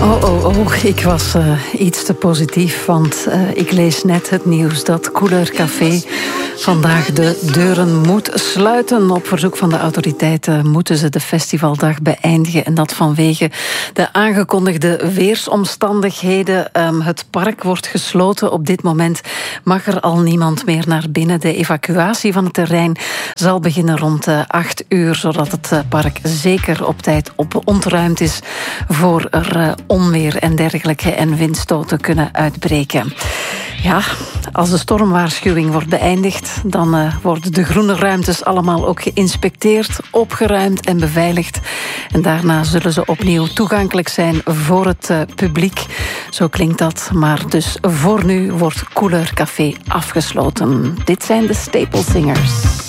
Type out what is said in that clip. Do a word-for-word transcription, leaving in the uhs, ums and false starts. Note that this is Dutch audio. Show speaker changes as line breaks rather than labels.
Oh, oh, oh, ik was uh, iets te positief, want uh, ik lees net het nieuws dat Couleur Café vandaag de deuren moet sluiten. Op verzoek van de autoriteiten moeten ze de festivaldag beëindigen en dat vanwege de aangekondigde weersomstandigheden. Um, het park wordt gesloten. Op dit moment mag er al niemand meer naar binnen. De evacuatie van het terrein zal beginnen rond uh, acht uur, zodat het uh, park zeker op tijd op ontruimd is voor er uh, onweer en dergelijke en windstoten kunnen uitbreken. Ja, als de stormwaarschuwing wordt beëindigd, dan uh, worden de groene ruimtes allemaal ook geïnspecteerd, opgeruimd en beveiligd. En daarna zullen ze opnieuw toegankelijk zijn voor het uh, publiek. Zo klinkt dat, maar dus voor nu wordt Couleur Café afgesloten. Dit zijn de Staple Singers.